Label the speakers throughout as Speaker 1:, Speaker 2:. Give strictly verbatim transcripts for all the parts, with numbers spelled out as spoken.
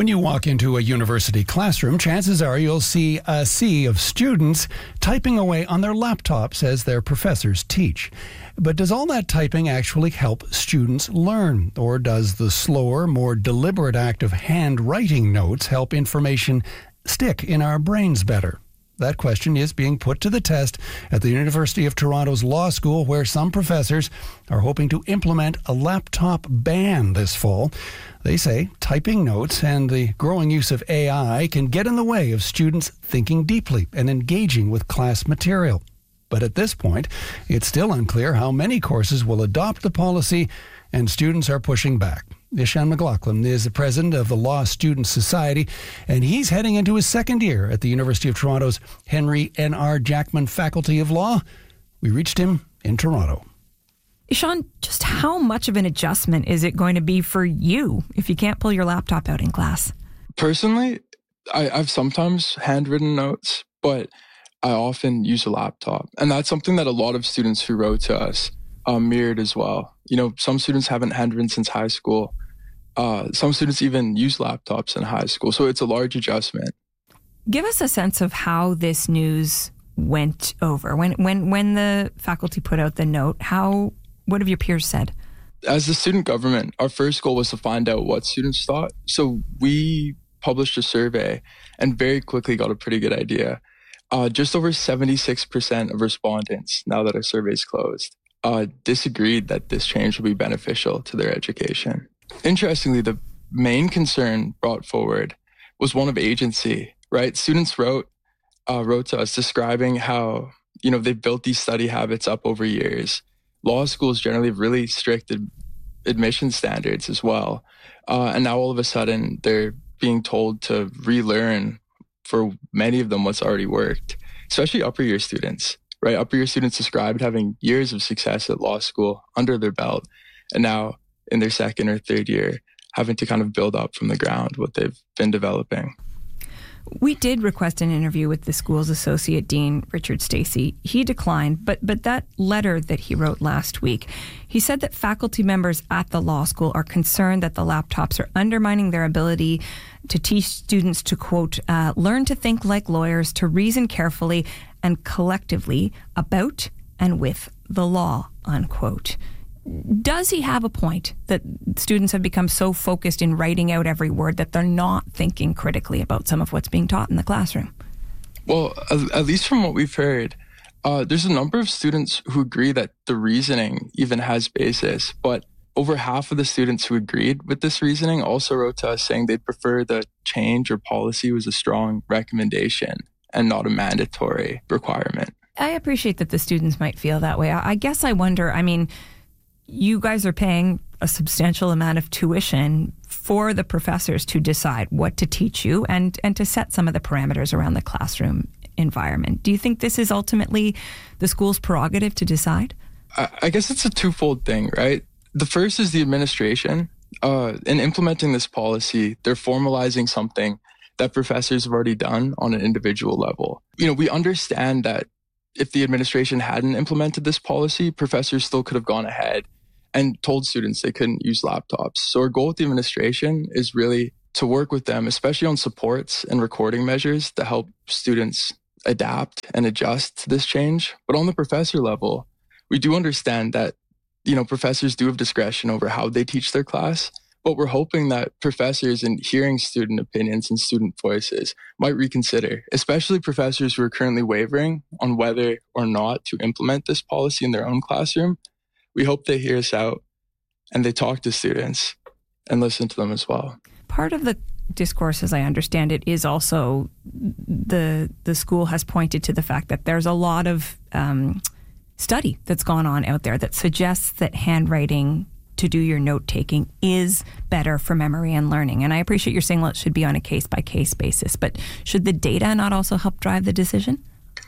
Speaker 1: When you walk into a university classroom, chances are you'll see a sea of students typing away on their laptops as their professors teach. But does all that typing actually help students learn? Or does the slower, more deliberate act of handwriting notes help information stick in our brains better? That question is being put to the test at the University of Toronto's Law School, where some professors are hoping to implement a laptop ban this fall. They say typing notes and the growing use of A I can get in the way of students thinking deeply and engaging with class material. But at this point, it's still unclear how many courses will adopt the policy, and students are pushing back. Ishan McLaughlin is the president of the Law Student Society, and he's heading into his second year at the University of Toronto's Henry N R Jackman Faculty of Law. We reached him in Toronto.
Speaker 2: Ishan, just how much of an adjustment is it going to be for you if you can't pull your laptop out in class?
Speaker 3: Personally, I, I've sometimes handwritten notes, but I often use a laptop. And that's something that a lot of students who wrote to us um, mirrored as well. You know, some students haven't handwritten since high school. Uh, some students even use laptops in high school. So it's a large adjustment.
Speaker 2: Give us a sense of how this news went over. When when when the faculty put out the note, how what have your peers said?
Speaker 3: As the student government, our first goal was to find out what students thought. So we published a survey and very quickly got a pretty good idea. Uh, just over seventy-six percent of respondents, now that our survey is closed, uh, disagreed that this change will be beneficial to their education. Interestingly, the main concern brought forward was one of agency, right? Students wrote uh, wrote to us describing how, you know, they've built these study habits up over years. Law schools generally have really strict ad- admission standards as well. Uh, and now all of a sudden they're being told to relearn for many of them what's already worked, especially upper year students, right? Upper year students described having years of success at law school under their belt, and now in their second or third year, having to kind of build up from the ground what they've been developing.
Speaker 2: We did request an interview with the school's associate dean, Richard Stacey. He declined, but but that letter that he wrote last week, he said that faculty members at the law school are concerned that the laptops are undermining their ability to teach students to, quote, uh, learn to think like lawyers, to reason carefully and collectively about and with the law, unquote. Does he have a point that students have become so focused in writing out every word that they're not thinking critically about some of what's being taught in the classroom?
Speaker 3: Well, at least from what we've heard, uh, there's a number of students who agree that the reasoning even has basis, but over half of the students who agreed with this reasoning also wrote to us saying they'd prefer the change or policy was a strong recommendation and not a mandatory requirement.
Speaker 2: I appreciate that the students might feel that way. I guess I wonder, I mean, you guys are paying a substantial amount of tuition for the professors to decide what to teach you and, and to set some of the parameters around the classroom environment. Do you think this is ultimately the school's prerogative to decide?
Speaker 3: I, I guess it's a twofold thing, right? The first is the administration. Uh, in implementing this policy, they're formalizing something that professors have already done on an individual level. You know, we understand that if the administration hadn't implemented this policy, professors still could have gone ahead and told students they couldn't use laptops. So our goal with the administration is really to work with them, especially on supports and recording measures to help students adapt and adjust to this change. But on the professor level, we do understand that, you know, professors do have discretion over how they teach their class, but we're hoping that professors, in hearing student opinions and student voices, might reconsider, especially professors who are currently wavering on whether or not to implement this policy in their own classroom. We hope they hear us out and they talk to students and listen to them as well.
Speaker 2: Part of the discourse, as I understand it, is also the the school has pointed to the fact that there's a lot of um, study that's gone on out there that suggests that handwriting to do your note-taking is better for memory and learning. And I appreciate you're saying, well, it should be on a case-by-case basis, but should the data not also help drive the decision?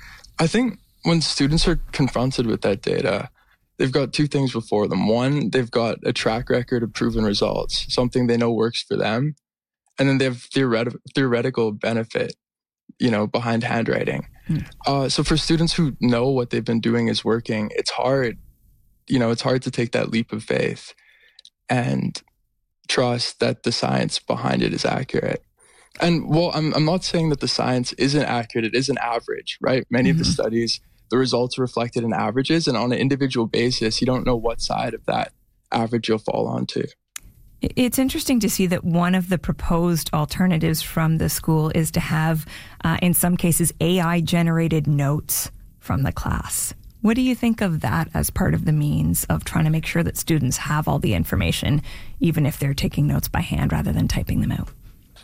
Speaker 3: I think when students are confronted with that data, they've got two things before them. One, they've got a track record of proven results, something they know works for them. And then they have theoret- theoretical benefit, you know, behind handwriting. Hmm. Uh, so for students who know what they've been doing is working, it's hard, you know, it's hard to take that leap of faith and trust that the science behind it is accurate. And well, I'm I'm not saying that the science isn't accurate. It is an average, right? Many mm-hmm. of the studies, the results are reflected in averages, and on an individual basis, you don't know what side of that average you'll fall onto.
Speaker 2: It's interesting to see that one of the proposed alternatives from the school is to have, uh, in some cases, A I-generated notes from the class. What do you think of that as part of the means of trying to make sure that students have all the information, even if they're taking notes by hand rather than typing them out?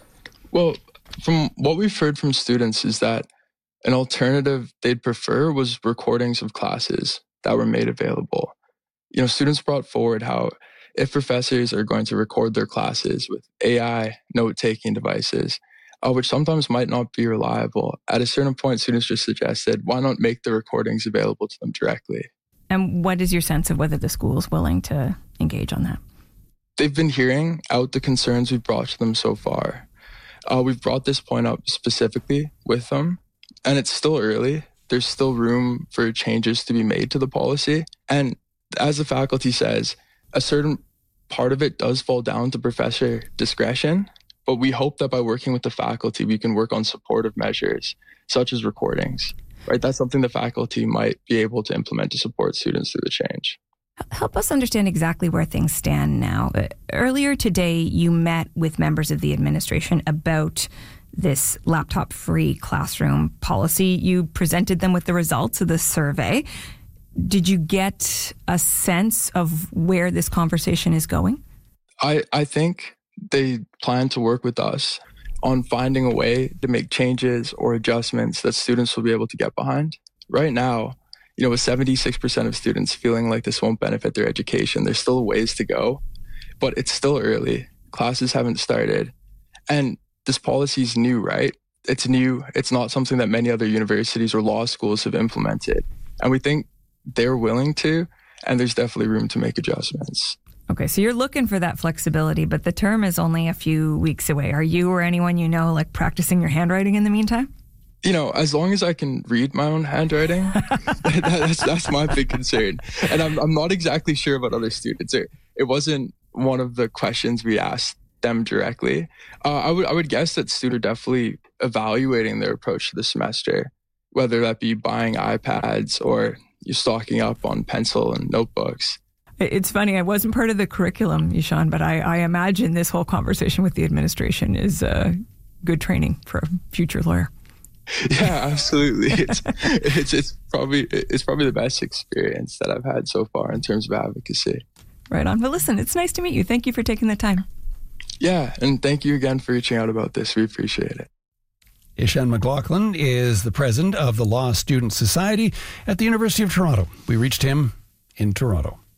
Speaker 3: Well, from what we've heard from students is that an alternative they'd prefer was recordings of classes that were made available. You know, students brought forward how if professors are going to record their classes with A I note-taking devices, uh, which sometimes might not be reliable, at a certain point, students just suggested, why not make the recordings available to them directly?
Speaker 2: And what is your sense of whether the school is willing to engage on that?
Speaker 3: They've been hearing out the concerns we've brought to them so far. Uh, we've brought this point up specifically with them, and it's still early. There's still room for changes to be made to the policy. And as the faculty says, a certain part of it does fall down to professor discretion, but we hope that by working with the faculty, we can work on supportive measures, such as recordings, right? That's something the faculty might be able to implement to support students through the change.
Speaker 2: Help us understand exactly where things stand now. Earlier today, you met with members of the administration about this laptop-free classroom policy. You presented them with the results of the survey. Did you get a sense of where this conversation is going?
Speaker 3: I, I think they plan to work with us on finding a way to make changes or adjustments that students will be able to get behind. Right now, you know, with seventy-six percent of students feeling like this won't benefit their education, there's still ways to go, but it's still early. Classes haven't started. And this policy is new, right? It's new. It's not something that many other universities or law schools have implemented. And we think they're willing to, and there's definitely room to make adjustments.
Speaker 2: Okay, so you're looking for that flexibility, but the term is only a few weeks away. Are you or anyone you know like practicing your handwriting in the meantime?
Speaker 3: You know, as long as I can read my own handwriting, that, that's that's my big concern. And I'm I'm not exactly sure about other students. It, it wasn't one of the questions we asked them directly. Uh, I would I would guess that students are definitely evaluating their approach to the semester, whether that be buying iPads or you're stocking up on pencil and notebooks.
Speaker 2: It's funny, I wasn't part of the curriculum, Ishan, but I, I imagine this whole conversation with the administration is uh, good training for a future lawyer.
Speaker 3: Yeah, absolutely. It's, it's it's probably it's probably the best experience that I've had so far in terms of advocacy.
Speaker 2: Right on. But listen, it's nice to meet you. Thank you for taking the time.
Speaker 3: Yeah, and thank you again for reaching out about this. We appreciate it.
Speaker 1: Ishan McLaughlin is the president of the Law Student Society at the University of Toronto. We reached him in Toronto.